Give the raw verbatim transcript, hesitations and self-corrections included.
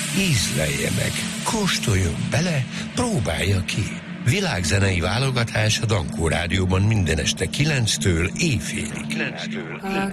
Ízlelje meg, kóstoljon bele, próbálja ki. Világzenei válogatás a Dankó Rádióban minden este kilenctől éjfélig. kilenctől